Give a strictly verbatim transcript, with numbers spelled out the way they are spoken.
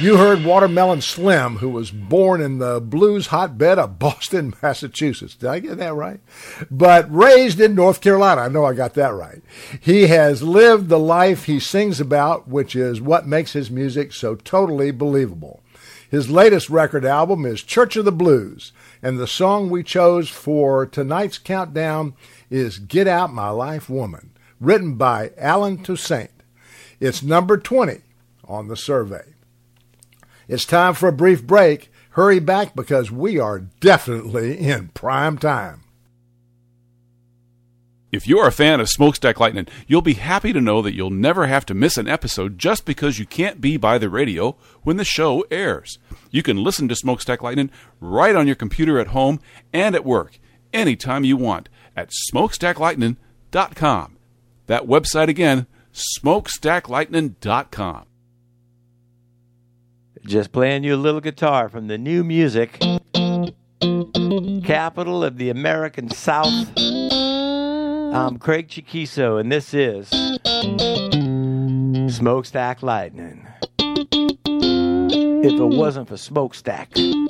You heard Watermelon Slim, who was born in the blues hotbed of Boston, Massachusetts. Did I get that right? But raised in North Carolina. I know I got that right. He has lived the life he sings about, which is what makes his music so totally believable. His latest record album is Church of the Blues, and the song we chose for tonight's countdown is Get Out My Life Woman, written by Alan Toussaint. It's number twenty on the survey. It's time for a brief break. Hurry back because we are definitely in prime time. If you're a fan of Smokestack Lightning, you'll be happy to know that you'll never have to miss an episode just because you can't be by the radio when the show airs. You can listen to Smokestack Lightning right on your computer at home and at work, anytime you want, at smokestack lightning dot com. That website again, smokestack lightning dot com. Just playing you a little guitar from the new music, capital of the American South. I'm Craig Chiquiso, and this is Smokestack Lightning. If it wasn't for Smokestack.